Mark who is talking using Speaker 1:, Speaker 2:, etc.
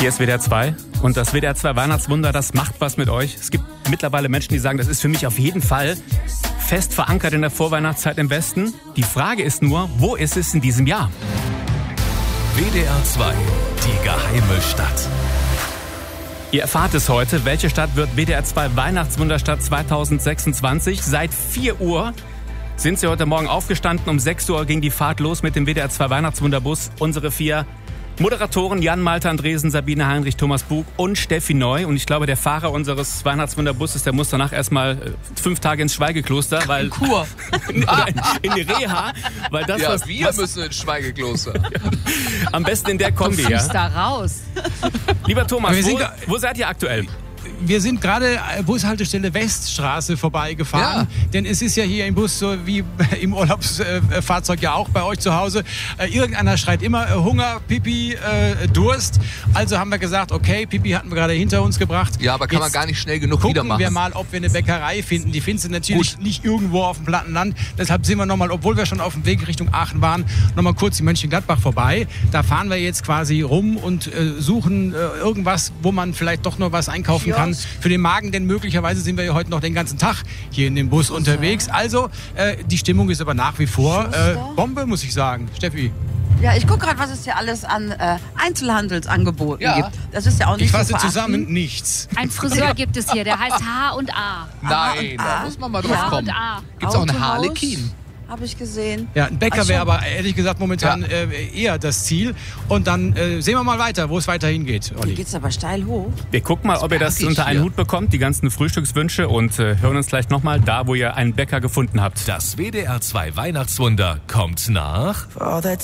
Speaker 1: Hier ist WDR 2 und das WDR 2 Weihnachtswunder, das macht was mit euch. Es gibt mittlerweile Menschen, die sagen, das ist für mich auf jeden Fall fest verankert in der Vorweihnachtszeit im Westen. Die Frage ist nur, wo ist es in diesem Jahr?
Speaker 2: WDR 2, die geheime Stadt.
Speaker 1: Ihr erfahrt es heute, welche Stadt wird WDR 2 Weihnachtswunderstadt 2026. Seit 4 Uhr sind Sie heute Morgen aufgestanden. Um 6 Uhr ging die Fahrt los mit dem WDR 2 Weihnachtswunderbus. Unsere 4 Moderatoren Jan Malte Andresen, Sabine Heinrich, Thomas Bug und Steffi Neu. Und ich glaube, der Fahrer unseres Weihnachtswunderbusses, der muss danach erstmal 5 Tage ins Schweigekloster, weil
Speaker 3: Kur.
Speaker 1: in die Reha, weil das
Speaker 3: wir müssen ins Schweigekloster.
Speaker 1: Am besten in der Kombi,
Speaker 4: Du fliegst
Speaker 1: ja.
Speaker 4: da raus.
Speaker 1: Lieber Thomas, wo seid ihr aktuell?
Speaker 5: Wir sind gerade Bushaltestelle Weststraße vorbeigefahren,
Speaker 3: Ja.
Speaker 5: denn es ist ja hier im Bus so wie im Urlaubsfahrzeug ja auch bei euch zu Hause. Irgendeiner schreit immer Hunger, Pipi, Durst. Also haben wir gesagt, okay, Pipi hatten wir gerade hinter uns gebracht.
Speaker 3: Ja, aber kann man
Speaker 5: Jetzt
Speaker 3: gar nicht schnell genug wieder
Speaker 5: gucken
Speaker 3: machen.
Speaker 5: wir mal, ob wir eine Bäckerei finden. Die findest du natürlich nicht irgendwo auf dem platten Land. Deshalb sind wir nochmal, obwohl wir schon auf dem Weg Richtung Aachen waren, nochmal kurz in Mönchengladbach vorbei. Da fahren wir jetzt quasi rum und suchen irgendwas, wo man vielleicht doch noch was einkaufen kann für den Magen, denn möglicherweise sind wir ja heute noch den ganzen Tag hier in dem Bus unterwegs. Also die Stimmung ist aber nach wie vor Bombe, muss ich sagen. Steffi?
Speaker 6: Ja, ich gucke gerade, was es hier alles an Einzelhandelsangeboten gibt. Das ist ja auch nicht
Speaker 5: Ich
Speaker 6: so
Speaker 5: fasse
Speaker 6: verachten.
Speaker 5: zusammen, nichts.
Speaker 4: Ein Friseur gibt es hier, der heißt H&A.
Speaker 3: Nein, da muss man mal drauf kommen.
Speaker 4: H&A.
Speaker 3: Gibt's auch einen
Speaker 6: Autohaus.
Speaker 3: Harlekin?
Speaker 6: Habe ich gesehen.
Speaker 5: Ja, ein Bäcker wäre aber ehrlich gesagt momentan eher das Ziel. Und dann sehen wir mal weiter, wo es weiter hingeht,
Speaker 6: Hier
Speaker 5: Olli.
Speaker 6: geht's aber steil hoch.
Speaker 1: Wir gucken mal, ob ihr das
Speaker 3: merke ich
Speaker 1: unter einen
Speaker 3: hier.
Speaker 1: Hut bekommt, die ganzen Frühstückswünsche, und hören uns gleich nochmal da, wo ihr einen Bäcker gefunden habt.
Speaker 2: Das WDR 2 Weihnachtswunder kommt nach
Speaker 7: For all the